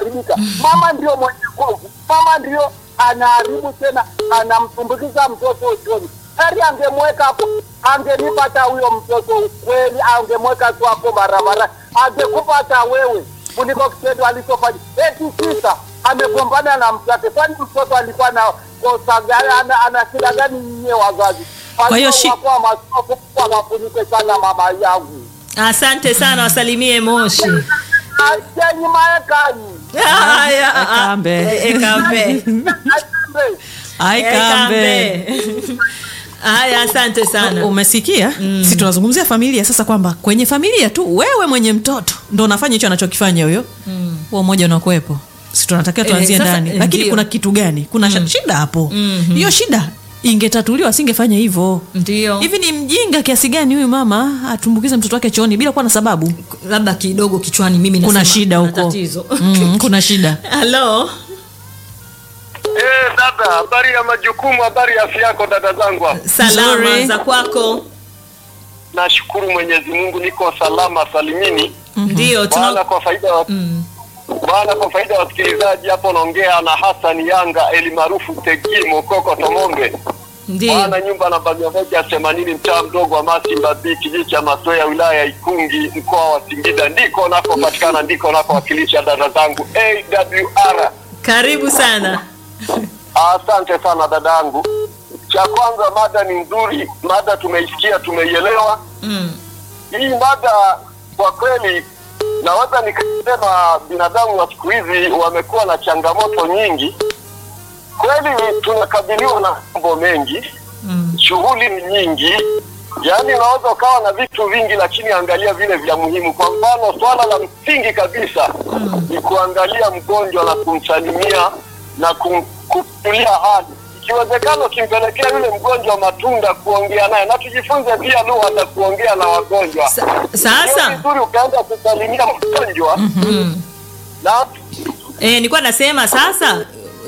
kuharibika. Mama ndio mwenye kovu. Mama ndio anaharibu tena, anamtumbukiza mtoto uchoni. Heri angemweka hapo, angenipata huyo mtoto kweli, angemweka tu hapo barabara, angekupata wewe kuliko kitendo alichofanya. Eti sisa amegombana na mtoto, kwani mtoto alikuwa na kosa gani? Ana shida gani nyinyi wazazi? Kwa hiyo kwa masofu kwa mafunike sana mama yangu. Asante sana, wasalimie Moshi. Ajeni maekani. Haya, Ekambe. Haya, asante sana. Umesikia? Si tunazungumzia familia sasa, kwamba kwenye familia tu wewe mwenye mtoto ndo unafanya hicho anachokifanya huyo. Huo mmoja unakuepo. Si tunatakiwa tuanzie ndani. Lakini kuna kitu gani? Kuna shida hapo. Hiyo shida ingetatuliwa, singefanya hivyo. Ndio. Hivi ni mjinga kiasi gani huyu mama atumbukize mtoto wake chooni bila kuwa na sababu? Labda kidogo kichwani mimi nasema kuna shida huko. Kuna shida. Hello. Dada, habari ya majukumu, habari ya afya yako dada zangu? Salama za kwako? Nashukuru Mwenyezi Mungu niko salama salimini. Ndio, Bwana kwa faida ya wasikilizaji hapo naongea na Hassan Yanga Elimaarufu Tegi Mokoko Tomombe. Ndio. Bwana nyumba na 180 mtaa mdogo wa Masimba B kijiji cha Masoya wilaya ya Ikungi mkoa wa Singida, ndiko nakopatikana, ndiko nakowakilisha dada zangu AWR. Karibu sana. Asante sana dadangu. Cha kwanza, mada ni nzuri, mada tumeisikia, tumeielewa. Hii mada kwa kweli naweza nikasema binadamu wa siku hizi wamekuwa na changamoto nyingi. Kweli tunakabiliwa na mambo mengi, shughuli ni nyingi. Yaani unaweza ukawa na vitu vingi lakini angalia vile vya muhimu. Kwa mfano swala la msingi kabisa ni kuangalia mgonjwa na kumsalimia na kumtulia hali. Ikiwezekana kimpelekea yule mgonjwa matunda, kuongea naye, na tujifunze pia lugha za kuongea na wagonjwa. Sasa vizuri ukaanza kusalimia mgonjwa. Na nilikuwa nasema sasa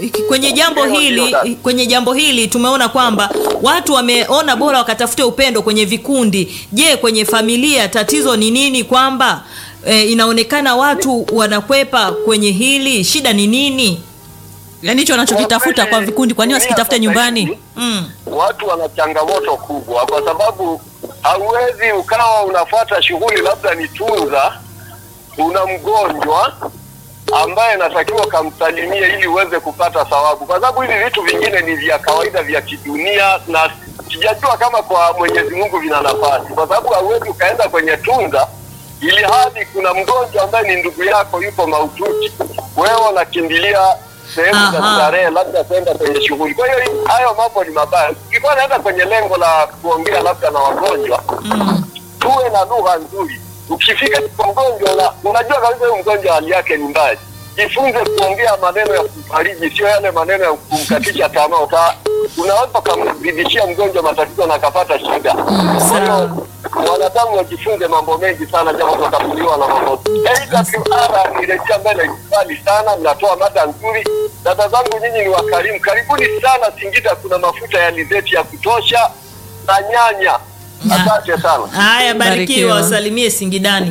kwenye jambo hili tumeona kwamba watu wameona bora wakatafute upendo kwenye vikundi. Je, kwenye familia tatizo ni nini, kwamba inaonekana watu wanakwepa kwenye hili? Shida ni nini? Yaani hicho wanachokitafuta kwa vikundi, kwa nini wasikitafute nyumbani? Watu wana changamoto kubwa kwa sababu hauwezi ukawa unafuata shughuli labda ni tunza, una mgonjwa ambaye natakiwa kumsalimia ili uweze kupata thawabu, kwa sababu hivi vitu vingine ni vya kawaida vya kidunia na sijajua kama kwa Mwenyezi Mungu vina nafasi, kwa sababu hauwezi ukaenda kwenye tunza ili hadi kuna mgonjwa ambaye ni ndugu yako yuko mahututi, wewe unakimbilia sehemu za starehe, labda kwenda kwenye shughuli. Kwa hiyo hayo mambo ni mabaya. Ukikuwa naenda kwenye lengo la kuongea labda na wagonjwa, tuwe na lugha nzuri. Ukifika kwa mgonjwa unajua kabisa huyu mgonjwa hali yake ni mbaya, jifunze kuongea maneno ya kufariji, sio yale maneno ya kumkatisha tamaa. Unaweza kumdhibitishia mgonjwa matatizo na akapata shida. Kwa hiyo wanadamu wajifunze mambo mengi sana, jambo tutakapuliwa na mambo. AWR ni recha mbele mbali sana, mnatoa mada nzuri. Dada zangu nyinyi ni wakarimu. Karibuni sana Singida, kuna mafuta ya alizeti ya kutosha na nyanya. Asante sana. Haya, barikiwa, wasalimie Singidani.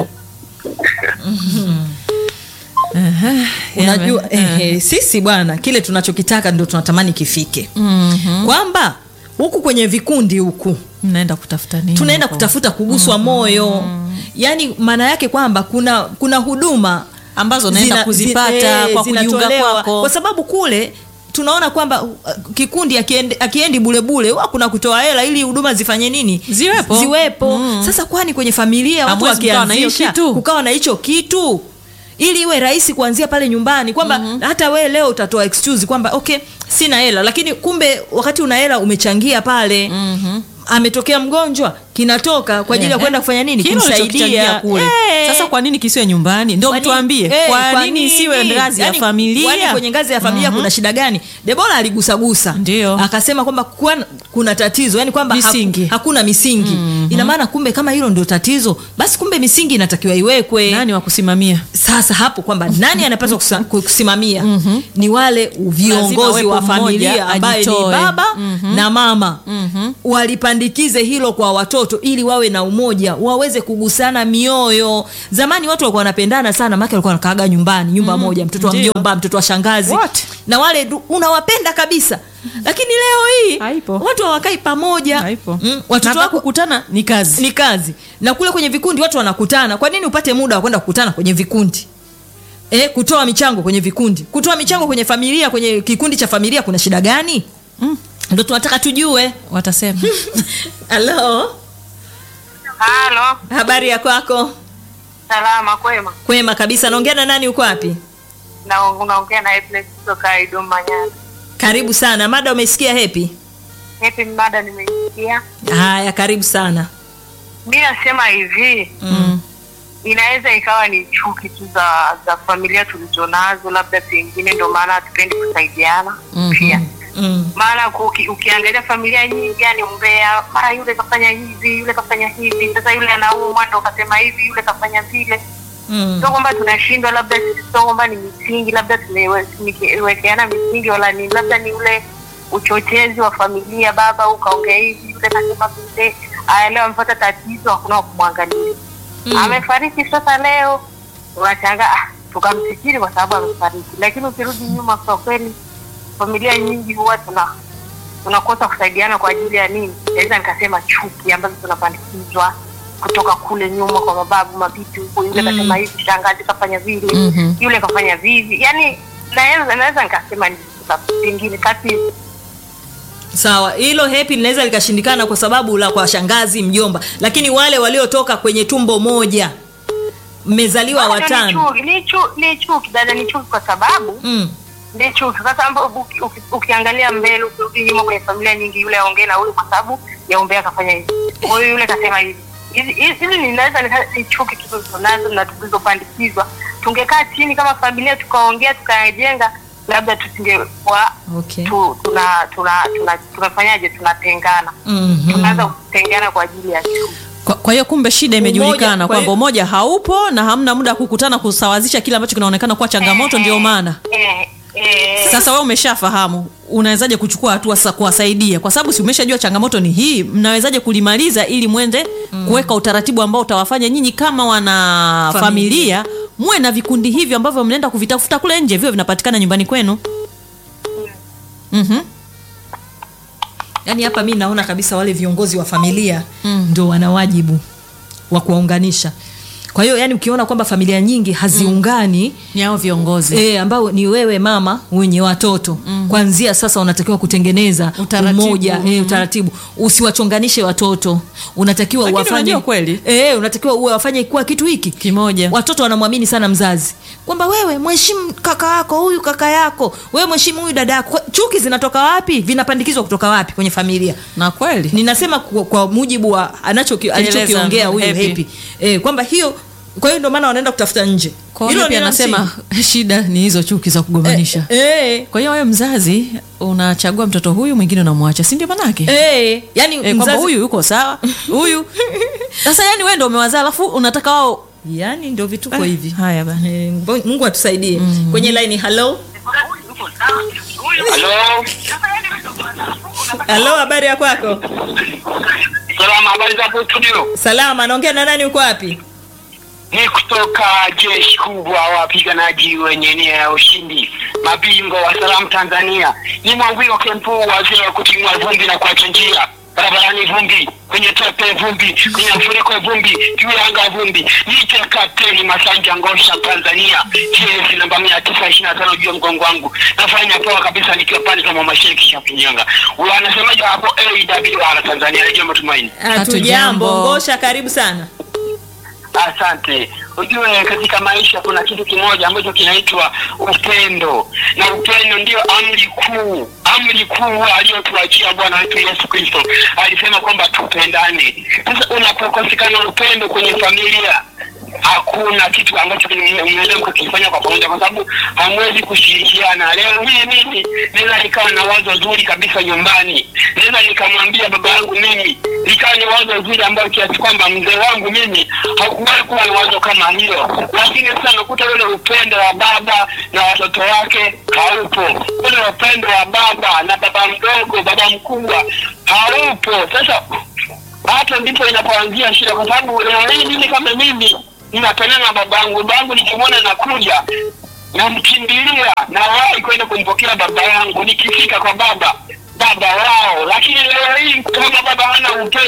Unajua sisi bwana, kile tunachokitaka ndio tunatamani kifike. Kwamba huku kwenye vikundi huku mnaenda kutafuta nini? Tunaenda kutafuta kuguswa moyo. Yaani maana yake kwamba kuna huduma ambazo naenda kuzipata kwa kujiunga kwako. Kwa sababu kule tunaona kwamba kikundi akiendi bule kuna kutoa hela ili huduma zifanye nini? Ziwepo. Sasa kwani kwenye familia watu wakianzisha kukawa na hicho kitu ili iwe rahisi kuanzia pale nyumbani, kwamba hata we leo utatoa excuse kwamba okay, sina hela, lakini kumbe wakati una hela umechangia pale. Ametokea mgonjwa, kinatoka kwa ajili ya kwenda kufanya nini? Kumsaidia kule. Sasa kwa nini kisiwe nyumbani? Ndio mtuambie. Kwa nini isiwe ngazi ya familia? Kwani kwenye ngazi ya familia kuna shida gani? Debora aligusagusa. Akasema kwamba kuna tatizo, yani kwamba hakuna misingi. Ina maana kumbe kama hilo ndio tatizo, basi kumbe misingi inatakiwa iwekwe. Nani wa kusimamia? Sasa hapo kwamba nani anapaswa kusimamia? Ni wale viongozi wa familia ambaye ni baba na mama. Walipandikize hilo kwa watoto watoto ili wawe na umoja, waweze kugusana mioyo. Zamani watu walikuwa wanapendana sana, maana walikuwa wanakaaga nyumbani, nyumba moja, mtoto wa mjomba, mtoto wa shangazi. Na wale unawapenda kabisa. Lakini leo hii watu hawakai pamoja. Watoto wako kukutana ni kazi. Ni kazi. Na kule kwenye vikundi watu wanakutana. Kwa nini upate muda wa kwenda kukutana kwenye vikundi? Kutoa michango kwenye vikundi. Kutoa michango kwenye familia, kwenye kikundi cha familia kuna shida gani? Ndio tunataka tujue, watasema. Hello. Halo. Habari ya kwako? Salama, kwema. Kwema kabisa. Naongea na nani, uko wapi? Unaongea na Happy kutoka Idoma Nyanda. Karibu sana. Mada umesikia Happy? Happy, mada nimeisikia. Haya, karibu sana. Mimi nasema hivi, inaweza ikawa ni chuki tu za familia tulizonazo, labda pengine ndio maana hatupendi kusaidiana pia. Maana ukiangalia familia nyingi, yani umbea, mara yule kafanya hivi, yule kafanya hivi, sasa yule anaumwa ndo kasema hivi, yule kafanya vile. Sio kwamba tunashindwa, labda sio kwamba ni misingi, labda tumewekeana misingi, wala ni labda ni ule uchochezi wa familia, baba ukaongea hivi, yule kasema vile, leo amepata tatizo, hakuna kumwangalia. Amefariki sasa leo, unashangaa tukamsikiri kwa sababu amefariki. Lakini ukirudi nyuma, kwa kweli familia nyingi huwa tunakosa kusaidiana kwa ajili ya nini? Naweza nikasema chuki ambazo tunapandikizwa kutoka kule nyuma kwa mababu, mabibi huko, yule kasema hivi, shangazi kafanya vile, yule kafanya vivi. Yaani naweza nikasema ni pengine kati. Sawa, hilo Happy linaweza likashindikana kwa sababu la kwa shangazi, mjomba. Lakini wale waliotoka kwenye tumbo moja, mmezaliwa watano. Ni chuki, dada, ni chuki kwa sababu ndio chuki. Sasa ukiangalia mbele, ukirudi nyuma kwenye familia nyingi, yule aongea na huyu kwa sababu yaombea kafanya hivi, kwa hiyo yule kasema hivi. Hizi ninaweza ni chuki tulizonazo na tulizopandikizwa. Tungekaa chini kama familia tukaongea, tukajenga, labda tusingekuwa tunafanyaje, tunatengana. Tunaanza kutengana kwa ajili ya chuki. Kwa hiyo kumbe shida imejulikana kwamba umoja haupo na hamna muda kukutana kusawazisha kile ambacho kinaonekana kuwa changamoto, ndio maana. Sasa wewe umeshafahamu, unawezaje kuchukua hatua kuwasaidia? Kwa sababu si umeshajua changamoto ni hii, mnawezaje kulimaliza ili mwende kuweka utaratibu ambao utawafanya nyinyi kama wana familia muwe na vikundi hivi ambavyo mnaenda kuvitafuta kule nje, vio vinapatikana nyumbani kwenu. Yaani hapa mimi naona kabisa wale viongozi wa familia ndio wana wajibu wa kuwaunganisha. Kwa hiyo yani ukiona kwamba familia nyingi haziungani, ni hao viongozi ambao ni wewe mama wenye watoto, kuanzia sasa unatakiwa kutengeneza umoja, utaratibu. Usiwachonganishe watoto. Unatakiwa uwafanye kweli. Unatakiwa uwafanye kuwa kitu hiki kimoja. Watoto wanamwamini sana mzazi kwamba wewe mheshimu kaka yako, huyu kaka yako, wewe mheshimu huyu dada yako. Chuki zinatoka wapi? Vinapandikizwa kutoka wapi kwenye familia? Na kweli ninasema kwa mujibu wa alichokiongea huyu Happy, kwamba hiyo, kwa hiyo ndio maana wanaenda kutafuta nje. Hilo pia anasema shida ni hizo chuki za kugomanisha. Kwa hiyo wewe mzazi unachagua mtoto huyu, mwingine unamwacha, si ndio maana yake? Yani mzazi huyu yuko sawa, huyu sasa yani wewe ndio umewazaa alafu unataka wao, yani ndio vituko hivi. Haya bana, Mungu atusaidie. Kwenye line, hello. Hello, habari ya kwako? Salama, habari za studio? Salama, naongea na nani, uko wapi? Ni kutoka jeshi kubwa, wapiganaji wenye nia ya ushindi, mabingwa wa salamu Tanzania. Ni Mwangwiro Kempu, wazee wa kutimua vumbi na kuacha njia. Barabarani vumbi, kwenye tope vumbi, kwenye mfuriko vumbi, juu ya anga vumbi. Niite Kapteni Masanja Ngosha, Tanzania, jezi namba 925 juu ya mgongo wangu. Nafanya poa kabisa nikiwa pale kama mashiriki ya Kinyanga. Wanasemaje hapo AWR Tanzania, Radio Matumaini? Hatujambo. Ngosha, karibu sana. Asante. Ujue katika maisha kuna kitu kimoja ambacho kinaitwa upendo. Na upendo ndio amri kuu aliyotuachia Bwana wetu Yesu Kristo. Alisema kwamba tupendane. Sasa unapokosekana upendo kwenye familia, hakuna kitu ambacho mnaweza kukifanya kwa pamoja, kwa sababu hamwezi kushirikiana. Leo hii mimi naweza nikawa na wazo zuri kabisa nyumbani, naweza nikamwambia baba yangu mimi, nikawa ni wazo zuri ambayo kiasi kwamba mzee wangu mimi hakuwahi kuwa na wazo kama hilo. Lakini sasa nakuta ule upendo wa baba na watoto wake haupo. Ule upendo wa baba na baba mdogo, baba mkubwa haupo. Sasa Hapo ndipo inapoanzia shida, kwa sababu leo hii mimi kama mimi ninapendana na babangu nikimwona nakuja namkimbilia na wahi kwenda kumpokea baba yangu, nikifika kwa baba wao. Lakini leo hii kama baba hana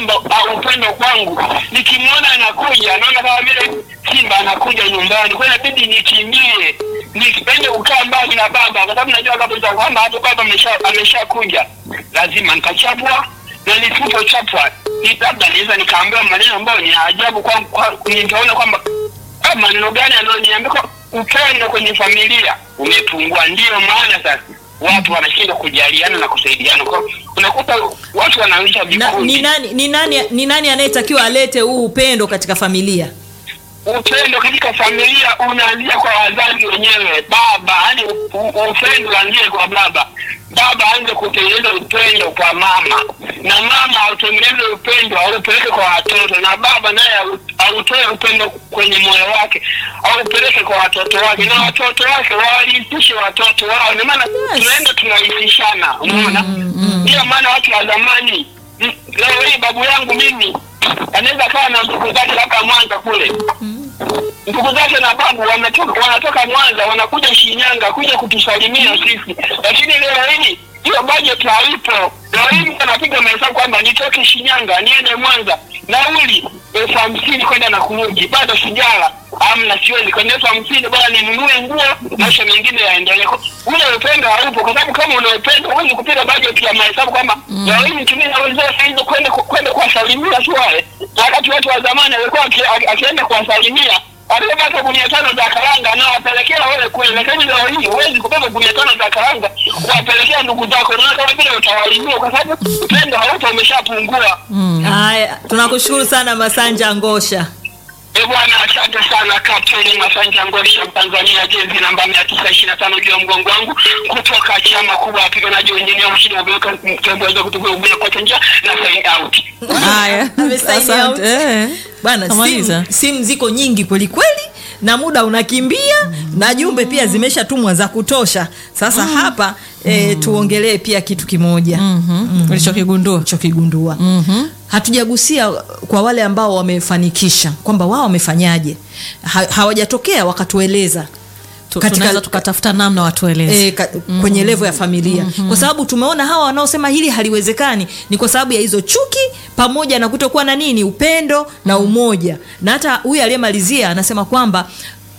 upendo kwangu, nikimwona anakuja naona kama vile simba anakuja nyumbani, kwa hiyo inabidi nikimbie, nisipende kukaa mbali na baba, kwa sababu najua kabisa kwamba hapo baba ameshakuja lazima nitachapwa, na nisipochapwa labda naweza nikaambiwa maneno ambayo ni ajabu kwa nitaona kwamba maneno gani anayoniambia. Upendo kwenye familia umepungua, ndio maana sasa watu wanashindwa kujaliana na kusaidiana. Kwa unakuta watu wanaanzisha vikundi. Ni nani anayetakiwa alete huu upendo katika familia? Upendo katika familia unaanzia kwa wazazi wenyewe. Baba, yani upendo unaanzia kwa baba. Baba aanze kutengeneza upendo kwa mama, na mama autengeneze upendo aupeleke kwa watoto, na baba naye autoe upendo kwenye moyo wake aupeleke kwa watoto wake, na watoto wake wawarithishe watoto wao. Na maana tunaenda tunaithishana, unaona? Ndio maana watu wa zamani, leo hii babu yangu mimi anaweza kaa na ndugu zake labda Mwanza kule, ndugu zake na babu wanatoka Mwanza wanakuja Shinyanga kuja kutusalimia sisi, lakini leo hii hiyo budget haipo. Leo hii mtu anapiga mahesabu kwamba nitoke Shinyanga niende Mwanza, nauli 50 kwenda na kurudi, bado sijala, amna, siwezi kwenda 50 bwana, ninunue nguo, maisha mengine yaendelee. Ule upendo haupo, kwa sababu kama una upendo huwezi kupiga budget ya mahesabu kwamba leo hii nitumie nauli zote hizo kwenda kuwasalimia tu wale. Wakati watu wa zamani walikuwa akienda kuwasalimia alibeba gunia 5 za karanga na wapelekea wale kule, lakini leo hii huwezi kubeba gunia 5 za karanga kuwapelekea ndugu zako, na kama vile utawalimia, kwa sababu upendo haupo, umeshapungua. Haya, tunakushukuru sana Masanja Ngosha. Bwana, asante sana Kapteni Masanja Ngosha, Tanzania, jezi namba 925 juu ya mgongo wangu, kutoka chama kubwa ya wapiganaji wengine wa mshindi wa Beka, kiongozi kutoka ubia kwa chenja na sign out. Haya, asante. Bwana, simu ziko nyingi kweli kweli na muda unakimbia, na jumbe pia zimeshatumwa za kutosha. Sasa hapa tuongelee pia kitu kimoja ulichokigundua. Hatujagusia kwa wale ambao wamefanikisha kwamba wao wamefanyaje. Hawajatokea wakatueleza. Tunaweza tukatafuta namna watueleze kwenye level ya familia. Kwa sababu tumeona hawa wanaosema hili haliwezekani ni kwa sababu ya hizo chuki pamoja na kutokuwa na upendo na umoja. Na hata huyu aliyemalizia anasema kwamba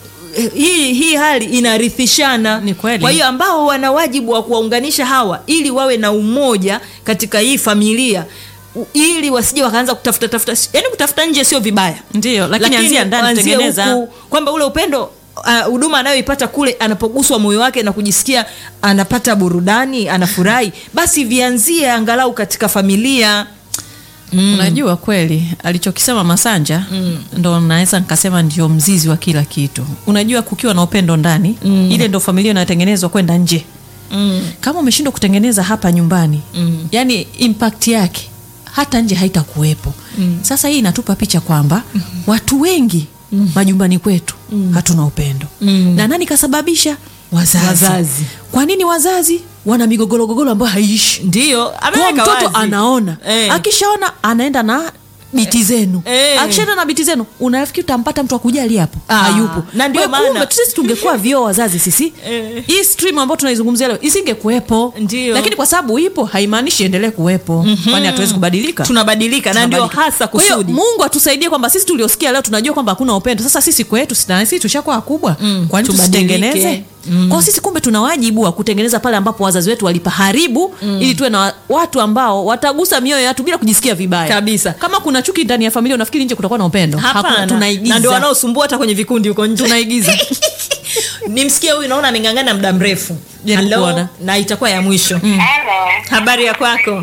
hii hali inarithishana. Kwa hiyo ambao wana wajibu wa kuwaunganisha hawa ili wawe na umoja katika hii familia, ili wasije wakaanza kutafuta, yani kutafuta nje sio vibaya, ndio, lakini anzia ndani tengeneza kwamba ule upendo huduma anayoipata kule, anapoguswa moyo wake na kujisikia anapata burudani, anafurahi, basi vianzie angalau katika familia. Unajua kweli alichokisema Masanja ndo naweza nikasema ndio mzizi wa kila kitu. Unajua kukiwa na upendo ndani, ile ndo familia inayotengenezwa kwenda nje. Kama umeshindwa kutengeneza hapa nyumbani, yani impact yake hata nje haitakuwepo. Sasa hii inatupa picha kwamba watu wengi majumbani kwetu hatuna upendo. Na nani kasababisha? Wazazi. Kwa nini wazazi wana migogoro ambayo haiishi? Ndio, mtoto anaona, akishaona anaenda na biti zenu. Akishaenda na biti zenu, unafikiri utampata mtu akujali hapo? Hayupo. Na ndio maana sisi tungekuwa vioo wazazi sisi, hii stream ambayo tunaizungumzia leo isingekuepo. Lakini kwa sababu ipo haimaanishi endelee kuwepo. Kwani hatuwezi kubadilika? Tunabadilika, na ndio hasa kusudi. Kwa hiyo Mungu atusaidie kwamba sisi tuliosikia leo tunajua kwamba hakuna upendo. Sasa sisi kwetu sisi tushakuwa kubwa. Kwani tusitengeneze? Kwa sisi kumbe tuna wajibu wa kutengeneza pale ambapo wazazi wetu walipaharibu, ili tuwe na watu ambao watagusa mioyo ya watu bila kujisikia vibaya. Kabisa. Kama kuna chuki ndani ya familia, unafikiri nje kutakuwa na upendo? Hakuna, tunaigiza. Na ndio wanaosumbua hata kwenye vikundi huko nje. Tunaigiza. Nimsikie huyu, naona amengangana muda mrefu. Hello, na itakuwa ya mwisho. Habari ya kwako?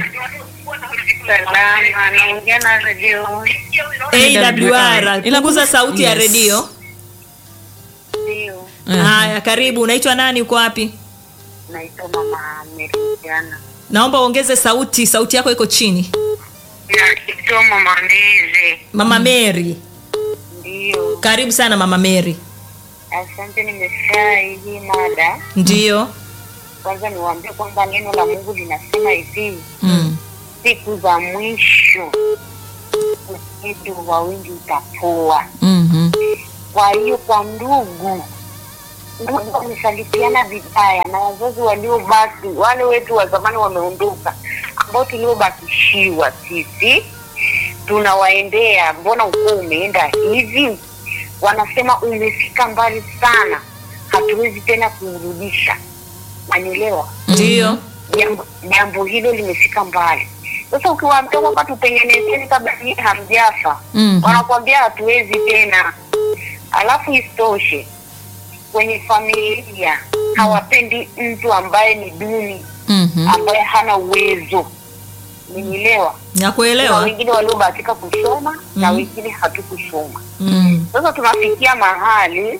Salama, naongea na radio. AWR, punguza sauti ya radio. Ndio. Haya, karibu. Unaitwa nani, uko wapi? Naitwa Mama Mary. Naomba uongeze sauti yako iko chini. Naitwa Mama Mary. Mama Mary. Ndio. Karibu sana Mama Mary. Asante, nimeshai hii mada. Ndio. Kwanza niwaambie kwamba neno la Mungu linasema hivi. Siku za mwisho upendo wa wingi utapoa. Kwa hiyo kwa ndugu wamesalitiana vibaya, na wazazi waliobaki, wale wetu wa zamani wameondoka, ambao tuliobakishiwa sisi tunawaendea, mbona uko umeenda hivi? Wanasema umefika mbali sana, hatuwezi tena kurudisha. Manielewa? Ndio. Jambo hilo limefika mbali. Sasa ukiwaambia kwamba tutengenezeni kabla nyinyi hamjafa, wanakuambia hatuwezi tena. Alafu isitoshe, kwenye familia hawapendi mtu ambaye ni duni, ambaye hana uwezo. Nielewa? Nakuelewa. Wengine waliobahatika kusoma na wengine hatukusoma. Sasa tunafikia mahali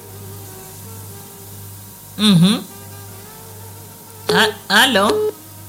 Halo.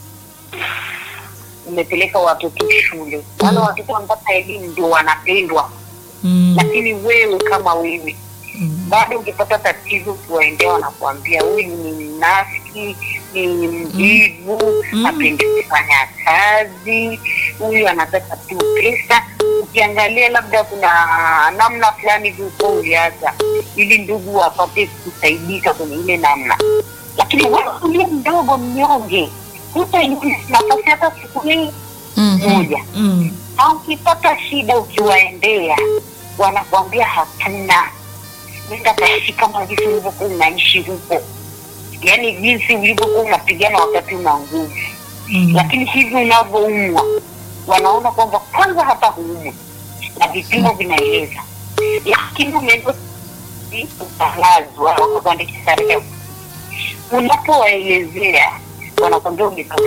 Umepeleka watoto shule. Wale watoto wanapata elimu ndio wanapendwa. Lakini wewe kama wewe bado ukipata tatizo kuwaendea, wanakuambia huyu ni mnafiki, ni mvivu, hapendi kufanya kazi, huyu anataka tu pesa. Ukiangalia labda kuna namna fulani huko uliacha ili ndugu wapate kusaidika kwenye ile namna. Lakini wewe ule mdogo mnyonge, nafasi hata siku hii moja. Au ukipata shida ukiwaendea, wanakuambia hatuna. Nenda kaishi kama jinsi ulivyokuwa unaishi huko. Yaani jinsi ulivyokuwa unapigana wakati una nguvu. Lakini hivi unavyoumwa, wanaona kwamba kwanza hata huumwa. Na vipimo vinaeleza. Lakini umeenda kutalazwa au kuandikisha leo. Unapowaelezea, wanakwambia umepata.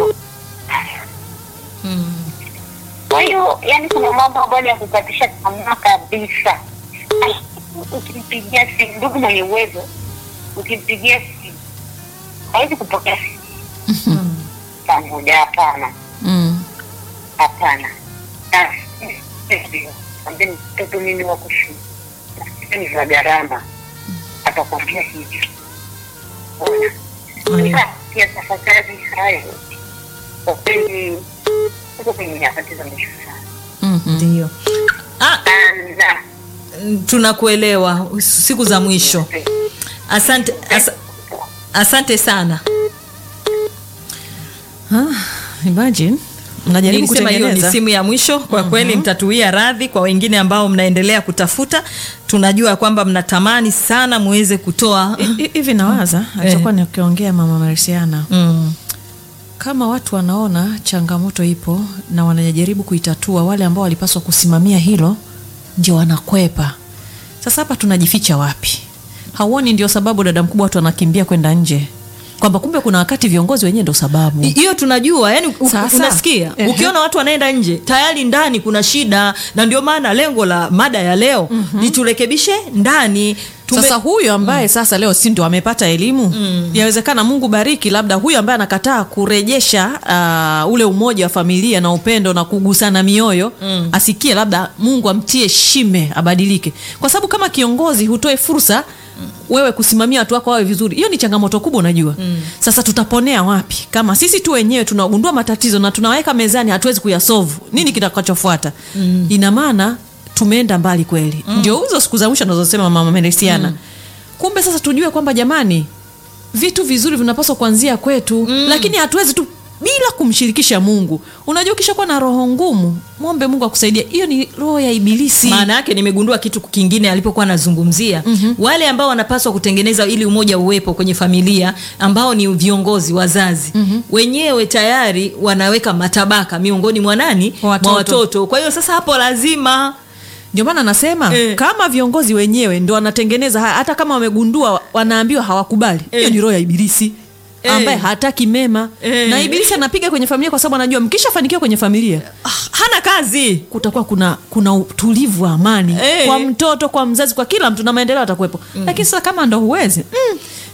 Kwa hiyo, yani kuna mambo ambayo ya kukatisha tamaa kabisa. Ukimpigia simu ndugu mwenye uwezo, ukimpigia simu hawezi kupokea simu. Pamoja, hapana. Hapana. Ambeni mtoto mimi wa kushu ni za gharama, atakwambia hivyo. Pia tafakari hayo kwa kweli uko kwenye nyakati za mwisho sana. Ndio. Tunakuelewa, siku za mwisho. Asante sana. Imagine mnajaribu kutengeneza. Hiyo ni simu ya mwisho kwa kweli. Mtatuia radhi kwa wengine ambao mnaendelea kutafuta. Tunajua kwamba mnatamani sana muweze kutoa hivi. Nawaza alichokuwa nikiongea Mama Marciana, kama watu wanaona changamoto ipo na wanajaribu kuitatua, wale ambao walipaswa kusimamia hilo ndio wanakwepa. Sasa hapa tunajificha wapi? Hauoni ndio sababu dada mkubwa watu wanakimbia kwenda nje? Kwamba kumbe kuna wakati viongozi wenyewe ndio sababu. Hiyo tunajua, yani unasikia. Ukiona watu wanaenda nje, tayari ndani kuna shida, na ndio maana lengo la mada ya leo ni turekebishe ndani. Sasa huyu ambaye sasa leo si ndio amepata elimu, yawezekana Mungu bariki, labda huyu ambaye anakataa kurejesha ule umoja wa familia na upendo na kugusana mioyo, asikie labda Mungu amtie shime abadilike. Kwa sababu kama kiongozi hutoe fursa wewe kusimamia watu wako wawe vizuri, hiyo ni changamoto kubwa unajua. Sasa tutaponea wapi kama sisi tu wenyewe tunagundua matatizo na tunaweka mezani, hatuwezi kuyasolve? Nini kitakachofuata? Ina maana tumeenda mbali kweli. Ndio hizo siku za mwisho tunazosema Mama Marciana. Kumbe sasa tujue kwamba jamani, vitu vizuri vinapaswa kuanzia kwetu, lakini hatuwezi tu bila kumshirikisha Mungu. Unajua kisha kuwa na roho ngumu, muombe Mungu akusaidie. Hiyo ni roho ya ibilisi. Maana yake nimegundua kitu kingine alipokuwa anazungumzia. Wale ambao wanapaswa kutengeneza ili umoja uwepo kwenye familia, ambao ni viongozi, wazazi, wenyewe tayari wanaweka matabaka miongoni mwa nani? Mwa watoto. Kwa hiyo sasa hapo lazima, ndio maana nasema kama viongozi wenyewe ndio wanatengeneza, hata kama wamegundua wanaambiwa hawakubali, hiyo ni roho ya ibilisi ambaye hataki mema. Na ibilisi anapiga kwenye familia kwa sababu anajua mkishafanikiwa kwenye familia hana kazi, kutakuwa kuna utulivu wa amani kwa mtoto, kwa mzazi, kwa kila mtu, na maendeleo atakuwepo. Lakini sasa kama ndo huwezi,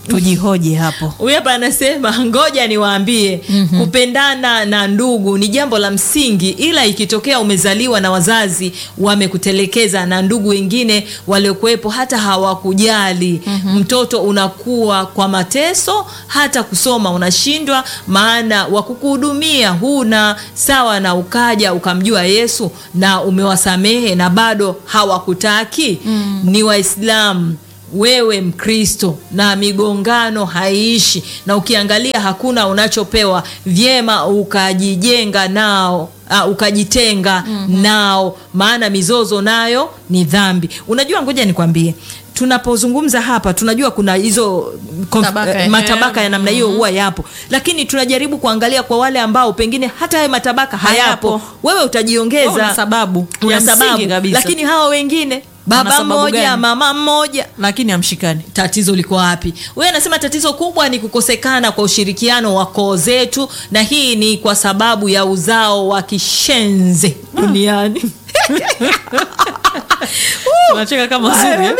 tujihoji hapo. Huyu hapa anasema ngoja niwaambie, kupendana na ndugu ni jambo la msingi, ila ikitokea umezaliwa na wazazi wamekutelekeza na ndugu wengine waliokuwepo hata hawakujali, mtoto unakuwa kwa mateso, hata kusoma unashindwa, maana wakukuhudumia huna, sawa na ukaja ukamjua Yesu na umewasamehe na bado hawakutaki. Ni Waislamu, wewe Mkristo, na migongano haiishi, na ukiangalia hakuna unachopewa, vyema ukajijenga nao, ukajitenga nao, maana mizozo nayo ni dhambi. Unajua, ngoja nikwambie, tunapozungumza hapa tunajua kuna hizo matabaka ya namna hiyo huwa yapo, lakini tunajaribu kuangalia kwa wale ambao pengine hata haya matabaka hayapo. Wewe utajiongeza, una sababu, lakini hawa wengine baba mmoja mama mmoja, lakini amshikani. Tatizo liko wapi? Wewe anasema tatizo kubwa ni kukosekana kwa ushirikiano wa koo zetu, na hii ni kwa sababu ya uzao wa kishenze duniani. Unacheka kama siri.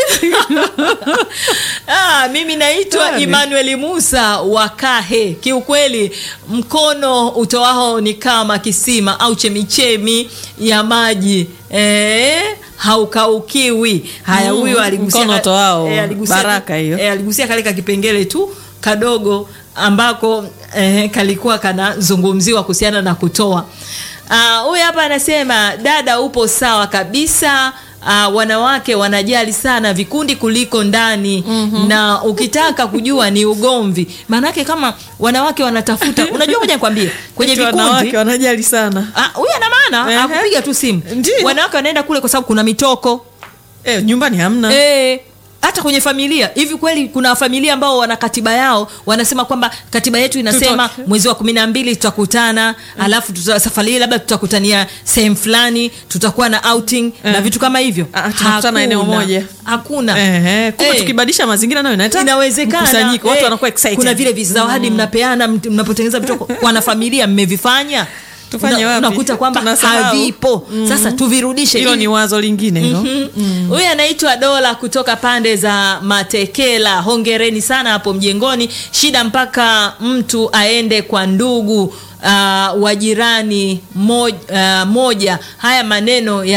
Mimi naitwa Emmanuel Musa wa Kahe. Kiukweli mkono utoao ni kama kisima au chemichemi ya maji, haukaukiwi. Haya, huyo aligusia mkono toao baraka hiyo. Aligusia kalika kipengele tu kadogo ambako kalikuwa kanazungumziwa kuhusiana na kutoa. Huyu hapa anasema dada, upo sawa kabisa. Wanawake wanajali sana vikundi kuliko ndani, na ukitaka kujua ni ugomvi. Maanake kama wanawake wanatafuta, unajua, ngoja nikwambie, kwenye vikundi wanawake wanajali sana. Huyu ana maana akupiga tu simu. Wanawake wanaenda kule kwa sababu kuna mitoko, nyumbani hamna. Hata kwenye familia hivi, kweli kuna familia ambao wana katiba yao, wanasema kwamba katiba yetu inasema mwezi wa 12 tutakutana, alafu safari labda tutakutania sehemu fulani, tutakuwa na outing na vitu kama hivyo. Tunakutana eneo moja. Hakuna. Kumbe tukibadilisha mazingira nayo inawezekana. Kusanyiko, watu wanakuwa excited. Kuna vile vizawadi mnapeana mnapotengeneza vitu wana familia, mmevifanya. Unakuta kwamba havipo. Sasa tuvirudishe. Hilo ni wazo lingine hilo. Huyu anaitwa Dola kutoka pande za Matekela. Hongereni sana hapo mjengoni. Shida mpaka mtu aende kwa ndugu wa jirani moja. Haya maneno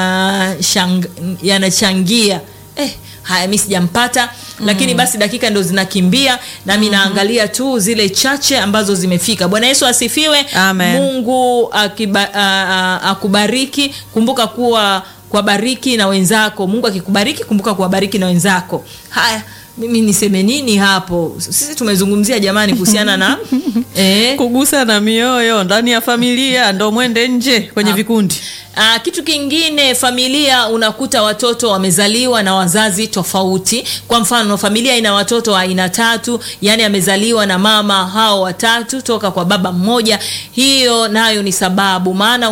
yanachangia. Haya, mimi sijampata, lakini basi dakika ndo zinakimbia, na mimi naangalia tu zile chache ambazo zimefika. Bwana Yesu asifiwe. Amen. Mungu akubariki. Kumbuka kwa bariki na wenzako. Mungu akikubariki, kumbuka kuwabariki na wenzako. Haya, mimi niseme nini hapo? Sisi tumezungumzia jamani kuhusiana na kugusa na mioyo ndani ya familia, ndo mwende nje kwenye vikundi. Kitu kingine, familia unakuta watoto wamezaliwa na wazazi tofauti. Kwa mfano, familia ina watoto aina tatu, yani amezaliwa na mama hao watatu toka kwa baba mmoja. Hiyo nayo ni sababu, maana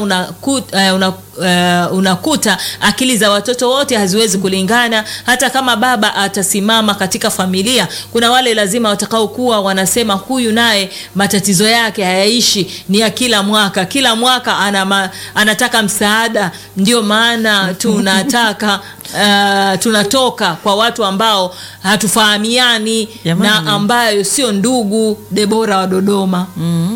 unakuta akili za watoto wote haziwezi kulingana. Hata kama baba atasimama katika familia, kuna wale lazima watakao kuwa wanasema huyu naye matatizo yake hayaishi, ni ya kila mwaka anataka msaada. Ndio maana tunatoka kwa watu ambao hatufahamiani na ambayo sio ndugu. Debora wa Dodoma.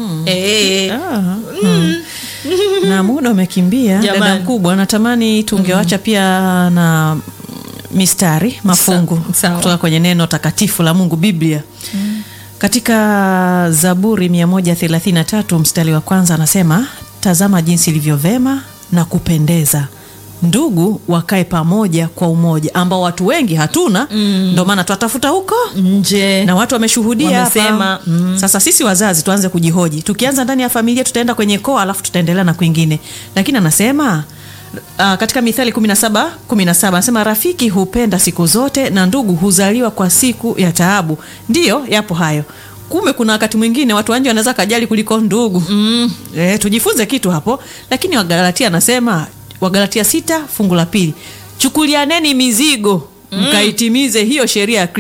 Na muda umekimbia, dada mkubwa. Natamani tungewacha pia na mistari mafungu kutoka kwenye neno takatifu la Mungu, Biblia. Katika Zaburi 133 mstari wa kwanza anasema, tazama jinsi ilivyo vema na kupendeza ndugu wakae pamoja kwa umoja, ambao watu wengi hatuna. Ndio maana tutatafuta huko nje, na watu wameshuhudia hapa. Sasa sisi wazazi tuanze kujihoji. Tukianza ndani ya familia, tutaenda kwenye koa, alafu tutaendelea na kwingine. Lakini anasema katika Mithali 17:17 anasema, rafiki hupenda siku zote na ndugu huzaliwa kwa siku ya taabu. Ndiyo, yapo hayo. Kumbe kuna wakati mwingine watu wanje wanaweza kujali kuliko ndugu. Tujifunze kitu hapo. Lakini Wagalatia anasema, Wagalatia 6 fungu la 2, chukulianeni mizigo mkaitimize hiyo sheria ya Kristo.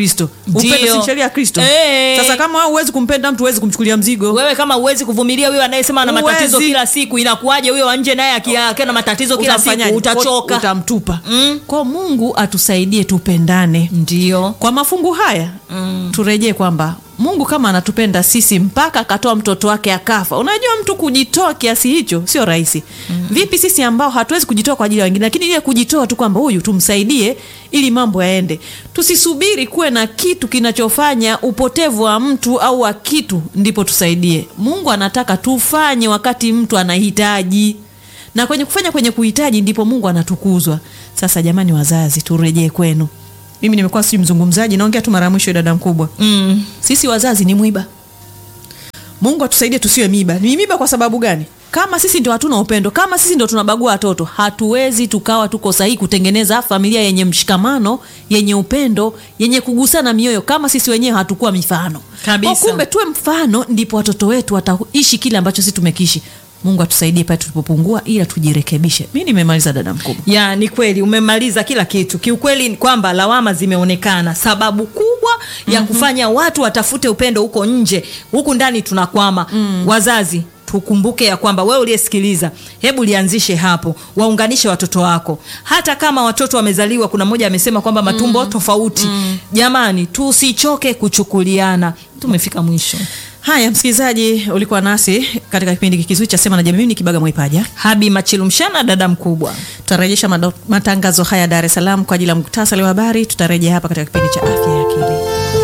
Upendo si sheria ya Kristo. Sasa kama wewe huwezi kumpenda mtu, huwezi kumchukulia mzigo. Wewe kama huwezi kuvumilia wewe anayesema ana matatizo kila siku, inakuaje huyo wa nje naye akiana matatizo kila siku? Utachoka, utamtupa. Kwa Mungu atusaidie tupendane. Ndio. Kwa mafungu haya turejee kwamba Mungu kama anatupenda sisi mpaka akatoa mtoto wake akafa. Unajua mtu kujitoa kiasi hicho sio rahisi. Vipi sisi ambao hatuwezi kujitoa kwa ajili ya wengine, lakini ile kujitoa tu kwamba huyu tumsaidie ili mambo yaende. Tusisubiri kuwe na kitu kinachofanya upotevu wa mtu au wa kitu ndipo tusaidie. Mungu anataka tufanye wakati mtu anahitaji. Na kwenye kuhitaji ndipo Mungu anatukuzwa. Sasa jamani wazazi, turejee kwenu. Mimi nimekuwa si mzungumzaji, naongea tu mara mwisho dada mkubwa. Sisi wazazi ni mwiba. Mungu atusaidie tusiwe miba. Ni miba kwa sababu gani? Kama sisi ndio hatuna upendo, kama sisi ndio tunabagua watoto, hatuwezi tukawa tuko sahihi kutengeneza familia yenye mshikamano, yenye upendo, yenye kugusana mioyo kama sisi wenyewe hatakuwa mifano. Kabisa. Kwa kumbe tuwe mfano ndipo watoto wetu wataishi kile ambacho sisi tumekiishi. Mungu atusaidie pale tulipopungua ila tujirekebishe. Mimi nimemaliza dada mkubwa. Ya, ni kweli umemaliza kila kitu. Kiukweli kwamba lawama zimeonekana. Sababu kubwa ya kufanya watu watafute upendo huko nje, huku ndani tunakwama. Wazazi tukumbuke ya kwamba wewe uliyesikiliza, hebu lianzishe hapo, waunganishe watoto wako. Hata kama watoto wamezaliwa, kuna mmoja amesema kwamba matumbo tofauti. Jamani, tusichoke kuchukuliana. Tumefika mwisho. Haya msikilizaji, ulikuwa nasi katika kipindi kizuri cha Sema na Jamii. Mimi ni Kibaga Mwaipaja, Habi Machilumshana dada mkubwa. Tutarejesha matangazo haya Dar es Salaam kwa ajili ya muktasari wa habari. Tutarejea hapa katika kipindi cha Afya ya Akili.